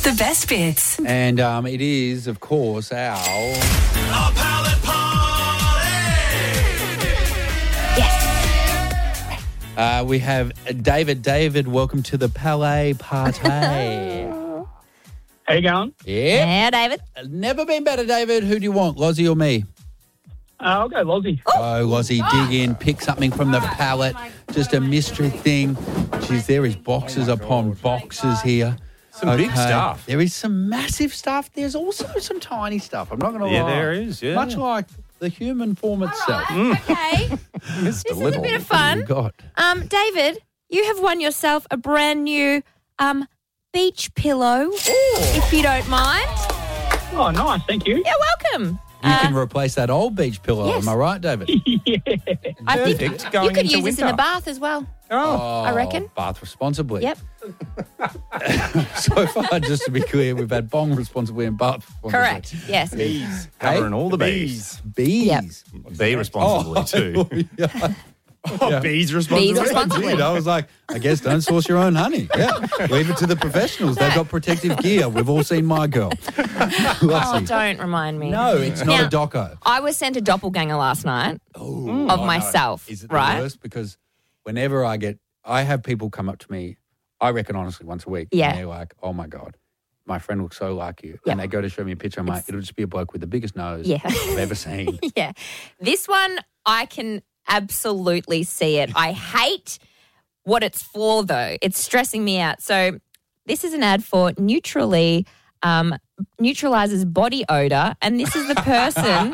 The best bits. And it is, of course, our... A pallet party! Yes. we have David. David, welcome to the Palais Party. How you going? Yeah. Yeah, David. Never been better, David. Who do you want, Lozzie or me? I'll go Lozzie. Oh, Lozzie, dig in, pick something from the pallet. Just a mystery thing. Jeez, there is boxes upon boxes here. Some big stuff. There is some massive stuff. There's also some tiny stuff. I'm not going to lie. Yeah, there is, yeah. Much like the human form itself. Okay. Just This is a bit of fun. God. David, you have won yourself a brand new beach pillow, if you don't mind. Oh, nice. Thank you. You're welcome. You can replace that old beach pillow. yes. Am I right, David? I think Perfect. Going you could into use this in winter. the bath as well. Oh, I reckon. Bath responsibly. Yep. So far, just to be clear, we've had bong responsibly and bath responsibly. Correct. Yes. bees. Covering all the bees. Bees. Yep. Bee responsibly too. Yeah. Oh, bees responsibly. Bees responsibly. I was like, I guess don't source your own honey. Yeah. Leave it to the professionals. They've got protective gear. We've all seen My Girl. Oh, Lozzie. don't remind me. No, it's not Now- a doco. I was sent a doppelganger last night of myself. Is it the right? worst? Because whenever I have people come up to me, I reckon honestly once a week. Yeah. And they're like, oh my God, my friend looks so like you. Yeah. And they go to show me a picture. I'm like, it'll just be a bloke with the biggest nose Yeah. I've ever seen. Yeah. This one, I can absolutely see it. I hate what it's for, though. It's stressing me out. So this is an ad for Neutrally, neutralizes body odor, and this is the person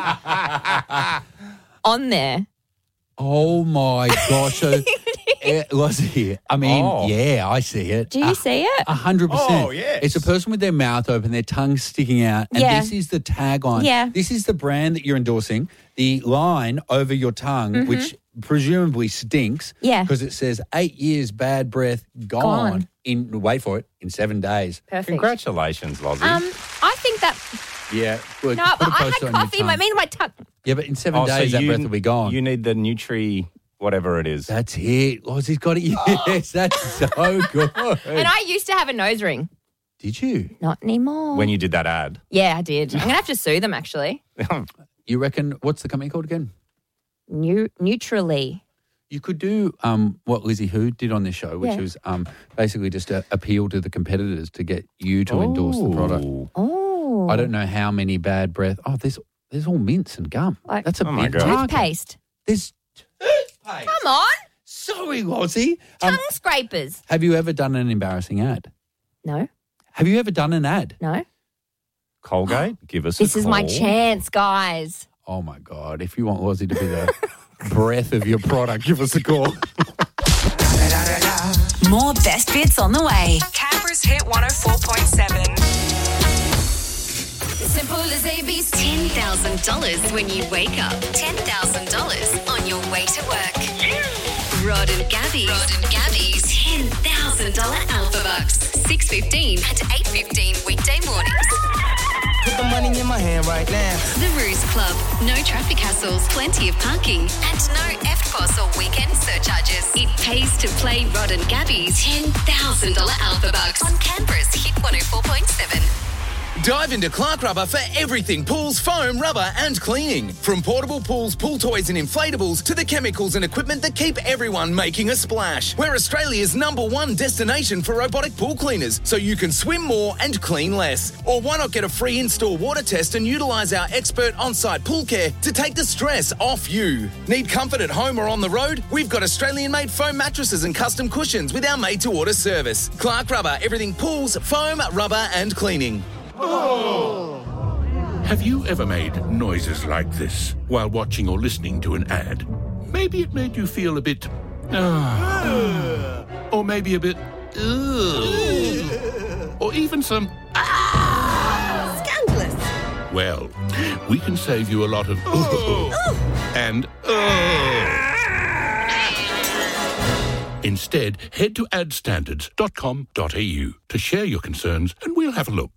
on there. Oh my gosh. So, Lozzie, I mean, Oh. yeah, I see it. Do you see it? 100%. Oh, yes. It's a person with their mouth open, their tongue sticking out, and Yeah. this is the tagline. Yeah. This is the brand that you're endorsing. The line over your tongue, which presumably stinks, Yeah. because it says 8 years bad breath gone. Wait for it, in 7 days. Perfect. Congratulations, Lozzie. I think that. Yeah. Look, No, put but a I post-it had on your coffee. tongue. I mean, my tongue. Yeah, but in 7 days, that breath will be gone. You need the Nutri whatever it is. That's it. Lozzie's got it. Yes, that's so good. And I used to have a nose ring. Did you? Not anymore. When you did that ad. Yeah, I did. I'm going to have to sue them, actually. You reckon, what's the company called again? Neutrally. You could do what Lizzie Who did on this show, which Yeah. was basically just appeal to the competitors to get you to endorse the product. Oh. I don't know how many bad breath. Oh, there's all mints and gum. Like- That's a Oh my big God. target. Toothpaste. There's toothpaste. Come on. Sorry, Lozzie. Tongue scrapers. Have you ever done an embarrassing ad? No, Have you ever done an ad? no. Colgate, give us a This is my call. chance, guys. Oh, my God. If you want Lozzie to be the breath of your product, give us a call. More best bits on the way. Canberra's Hit 104.7. Simple as ABC. $10,000 when you wake up. $10,000 on your way to work. Rod and Gabby's $10,000 Alpha Bucks. 6:15 and 8:15 weekday mornings. Put the money in my hand right now. The Ruse Club. No traffic hassles, plenty of parking, and no FTPOS or weekend surcharges. It pays to play Rod and Gabby's $10,000 Alpha Bucks on Canberra's Hit 104.7. Dive into Clark Rubber for everything pools, foam, rubber and cleaning. From portable pools, pool toys and inflatables to the chemicals and equipment that keep everyone making a splash. We're Australia's #1 destination for robotic pool cleaners, so you can swim more and clean less. Or why not get a free in-store water test and utilise our expert on-site pool care to take the stress off you. Need comfort at home or on the road? We've got Australian-made foam mattresses and custom cushions with our made-to-order service. Clark Rubber, everything pools, foam, rubber and cleaning. Have you ever made noises like this while watching or listening to an ad? Maybe it made you feel a bit... or maybe a bit... or even some... Scandalous. Well, we can save you a lot of... and... Instead, head to adstandards.com.au to share your concerns and we'll have a look.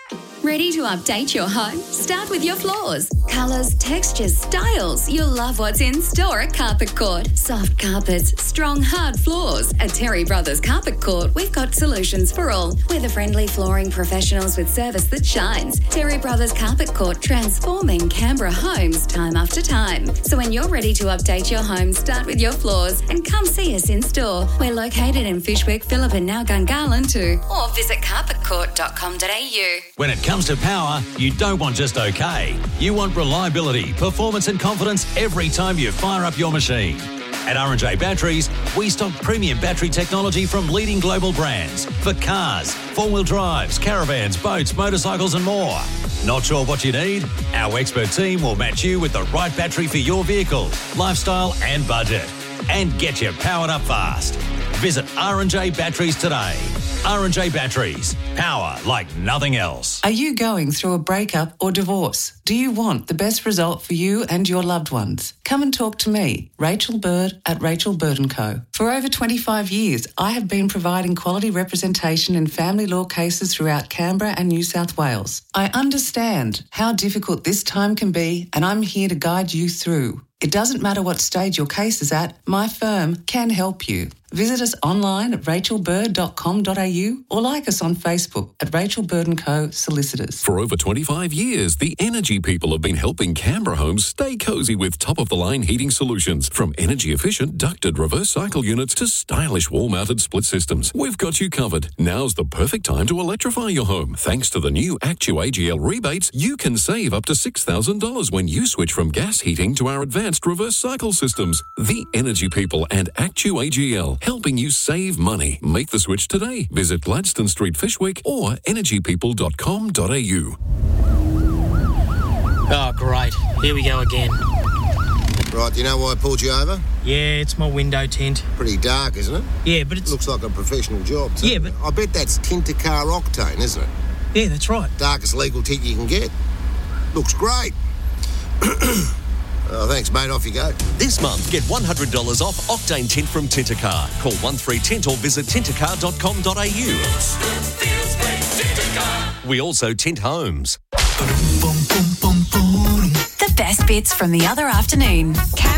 Ready to update your home? Start with your floors. Colours, textures, styles. You'll love what's in store at Carpet Court. Soft carpets, strong, hard floors. At Terry Brothers Carpet Court, we've got solutions for all. We're the friendly flooring professionals with service that shines. Terry Brothers Carpet Court, transforming Canberra homes time after time. So when you're ready to update your home, start with your floors and come see us in store. We're located in Fyshwick, Phillip and now Gungahlin too. Or visit carpetcourt.com.au. When it comes to power, you don't want just okay. You want reliability, performance and confidence every time you fire up your machine. At R&J Batteries, we stock premium battery technology from leading global brands for cars, four-wheel drives, caravans, boats, motorcycles and more. Not sure what you need? Our expert team will match you with the right battery for your vehicle, lifestyle and budget. And get you powered up fast. Visit R&J Batteries today. R&J Batteries. Power like nothing else. Are you going through a breakup or divorce? Do you want the best result for you and your loved ones? Come and talk to me, Rachel Bird at Rachel Bird & Co. For over 25 years, I have been providing quality representation in family law cases throughout Canberra and New South Wales. I understand how difficult this time can be, and I'm here to guide you through. It doesn't matter what stage your case is at, my firm can help you. Visit us online at rachelbird.com.au or like us on Facebook at Rachel Bird & Co. Solicitors. For over 25 years, the Energy People have been helping Canberra homes stay cosy with top-of-the-line heating solutions. From energy-efficient ducted reverse cycle units to stylish wall-mounted split systems, we've got you covered. Now's the perfect time to electrify your home. Thanks to the new Actu-AGL rebates, you can save up to $6,000 when you switch from gas heating to our advanced reverse cycle systems. The Energy People and Actu-AGL, helping you save money. Make the switch today. Visit Gladstone Street, Fyshwick or energypeople.com.au. Oh, great. Here we go again. Right, do you know why I pulled you over? Yeah, it's my window tint. Pretty dark, isn't it? Yeah, but it's... Looks like a professional job, too. Yeah, but... I bet that's Tintacar Octane, isn't it? Yeah, that's right. Darkest legal tint you can get. Looks great. Oh, thanks, mate. Off you go. This month, get $100 off Octane Tint from Tintacar. Call 13Tint or visit tintacar.com.au. We also tint homes. The best bits from the other afternoon.